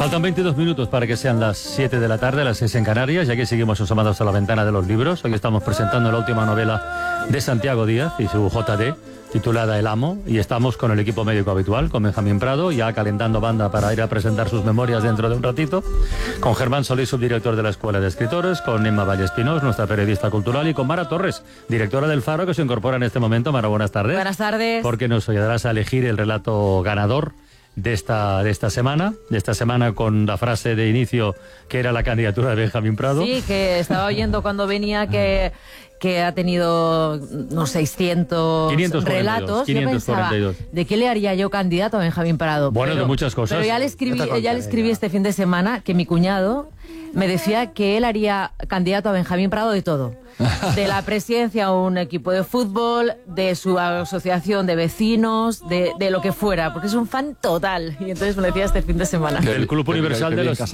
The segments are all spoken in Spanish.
Faltan 22 minutos para que sean las 7 de la tarde, las 6 en Canarias, ya que seguimos asomados a la ventana de los libros. Hoy estamos presentando la última novela de Santiago Díaz y su JD, titulada El Amo, y estamos con el equipo médico habitual, con Benjamín Prado, ya calentando banda para ir a presentar sus memorias dentro de un ratito, con Germán Solís, subdirector de la Escuela de Escritores, con Emma Vallespinós, nuestra periodista cultural, y con Mara Torres, directora del Faro, que se incorpora en este momento. Mara, buenas tardes. Buenas tardes. Porque nos ayudarás a elegir el relato ganador de esta semana con la frase de inicio que era la candidatura de Benjamín Prado. Sí, que estaba oyendo cuando venía que ha tenido unos 600 relatos. 542. Yo pensaba, ¿de qué le haría yo candidato a Benjamín Prado? Bueno, de muchas cosas. Pero ya le escribí este fin de semana que mi cuñado me decía que él haría candidato a Benjamín Prado de todo. De la presidencia a un equipo de fútbol, de su asociación de vecinos, de lo que fuera, porque es un fan total. Y entonces me lo decía este fin de semana. Del Club Universal de los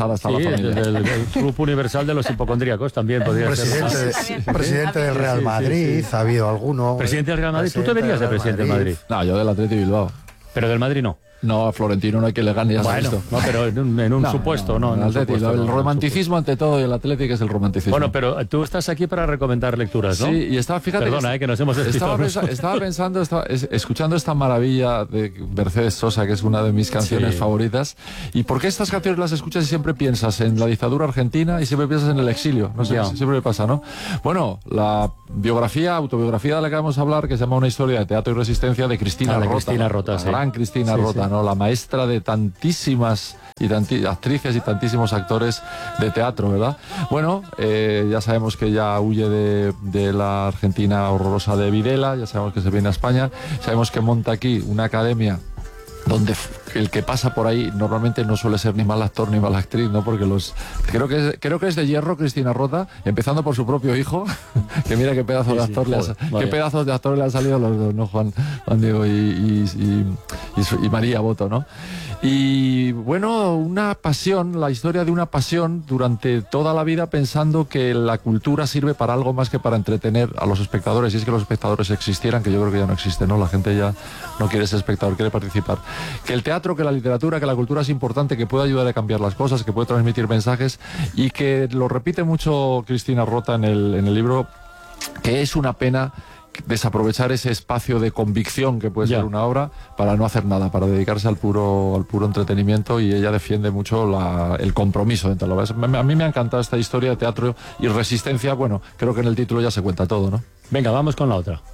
del Club Universal de los hipocondríacos también podría ser. Presidente del Real Madrid, ha habido alguno. Presidente del Real Madrid, tú te verías de presidente del Madrid. No, yo del Atleti Bilbao. Pero del Madrid no. No, a Florentino no hay que le gane, ya bueno, no, pero en un supuesto, ¿no? En Atleti, el romanticismo ante todo, y el Atlético es el romanticismo. Bueno, pero tú estás aquí para recomendar lecturas, ¿no? Sí, y estaba, fíjate... Perdona, que nos hemos despistado. Estaba pensando, escuchando esta maravilla de Mercedes Sosa, que es una de mis canciones favoritas, y por qué estas canciones las escuchas y siempre piensas en la dictadura argentina y siempre piensas en el exilio, no sé, siempre me pasa, ¿no? Bueno, la autobiografía de la que vamos a hablar, que se llama Una historia de teatro y resistencia, de Cristina Rota. Cristina Rota, la gran Cristina Rota, ¿no? La maestra de tantísimas actrices y tantísimos actores de teatro, ¿verdad? Bueno, ya sabemos que ella huye de la Argentina horrorosa de Videla, ya sabemos que se viene a España, sabemos que monta aquí una academia donde el que pasa por ahí normalmente no suele ser ni mal actor ni mala actriz, ¿no? Porque creo que es de hierro Cristina Rota, empezando por su propio hijo, que mira qué pedazo de actor qué pedazos de actor le han salido los dos, ¿no? Juan Diego y María Boto, ¿no? Y bueno, una pasión, la historia de una pasión durante toda la vida, pensando que la cultura sirve para algo más que para entretener a los espectadores. Y es que los espectadores existieran, que yo creo que ya no existen, ¿no? La gente ya no quiere ser espectador, quiere participar. Que el teatro, que la literatura, que la cultura es importante, que puede ayudar a cambiar las cosas, que puede transmitir mensajes, y que lo repite mucho Cristina Rota en el libro, que es una pena desaprovechar ese espacio de convicción que puede ser una obra para no hacer nada, para dedicarse al puro entretenimiento, y ella defiende mucho el compromiso dentro de la obra. A mí me ha encantado esta historia de teatro y resistencia. Bueno, creo que en el título ya se cuenta todo, ¿no? Venga, vamos con la otra.